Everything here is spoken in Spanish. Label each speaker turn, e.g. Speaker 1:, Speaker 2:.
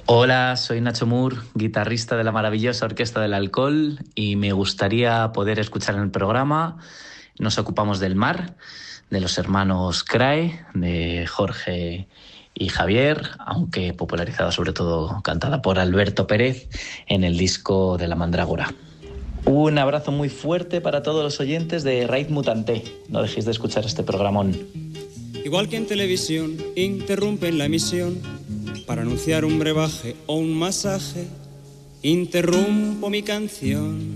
Speaker 1: Hola, soy Nacho Moore, guitarrista de la maravillosa Orquesta del Alcohol y me gustaría poder escuchar en el programa. Nos ocupamos del mar, de los hermanos Crae, de Jorge y Javier, aunque popularizada sobre todo, cantada por Alberto Pérez en el disco de La Mandrágora. Un abrazo muy fuerte para todos los oyentes de Raid Mutante. No dejéis de escuchar este programón.
Speaker 2: Igual que en televisión, interrumpen la emisión para anunciar un brebaje o un masaje. Interrumpo mi canción